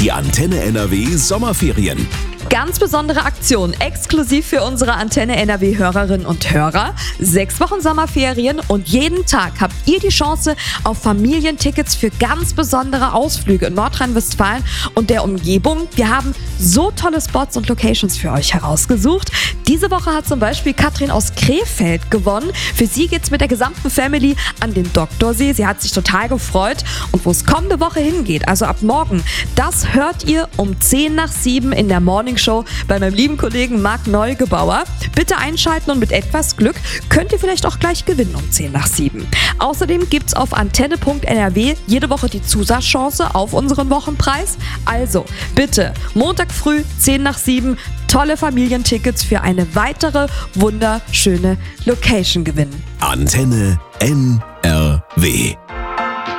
Die Antenne NRW Sommerferien. Ganz besondere Aktion, exklusiv für unsere Antenne NRW-Hörerinnen und Hörer. 6 Wochen Sommerferien und jeden Tag habt ihr die Chance auf Familientickets für ganz besondere Ausflüge in Nordrhein-Westfalen und der Umgebung. Wir haben so tolle Spots und Locations für euch herausgesucht. Diese Woche hat zum Beispiel Katrin aus Krefeld gewonnen. Für sie geht's mit der gesamten Family an den Doktorsee. Sie hat sich total gefreut. Und wo es kommende Woche hingeht, also ab morgen, das hört ihr um 6:50 in der Morning Show bei meinem lieben Kollegen Marc Neugebauer. Bitte einschalten und mit etwas Glück könnt ihr vielleicht auch gleich gewinnen um 6:50. Außerdem gibt's auf antenne.nrw jede Woche die Zusatzchance auf unseren Wochenpreis. Also bitte Montag früh 6:50 tolle Familientickets für eine weitere wunderschöne Location gewinnen. Antenne NRW.